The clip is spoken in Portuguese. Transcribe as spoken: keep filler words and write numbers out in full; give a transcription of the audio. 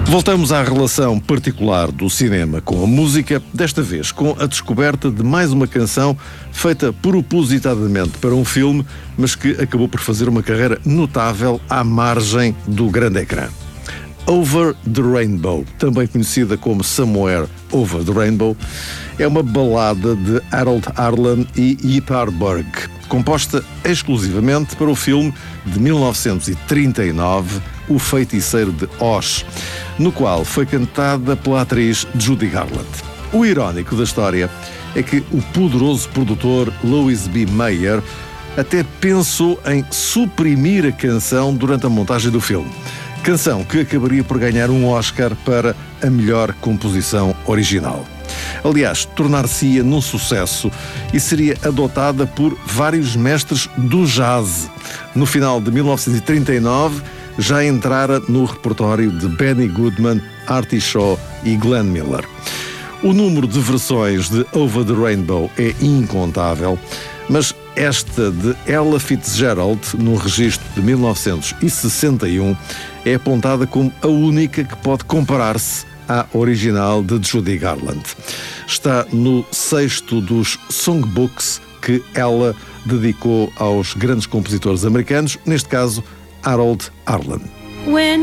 Voltamos à relação particular do cinema com a música, desta vez com a descoberta de mais uma canção feita propositadamente para um filme, mas que acabou por fazer uma carreira notável à margem do grande ecrã. Over the Rainbow, também conhecida como Somewhere Over the Rainbow, é uma balada de Harold Arlen e Yngwie Berg, composta exclusivamente para o filme de mil novecentos e trinta e nove, O Feiticeiro de Oz, no qual foi cantada pela atriz Judy Garland. O irónico da história é que o poderoso produtor Louis B. Mayer até pensou em suprimir a canção durante a montagem do filme. Canção que acabaria por ganhar um Oscar para a melhor composição original. Aliás, tornar-se-ia num sucesso e seria adotada por vários mestres do jazz. No final de mil novecentos e trinta e nove, já entrara no repertório de Benny Goodman, Artie Shaw e Glenn Miller. O número de versões de Over the Rainbow é incontável, mas esta de Ella Fitzgerald, no registro de mil novecentos e sessenta e um, é apontada como a única que pode comparar-se à original de Judy Garland. Está no sexto dos songbooks que ela dedicou aos grandes compositores americanos, neste caso Harold Arlen. When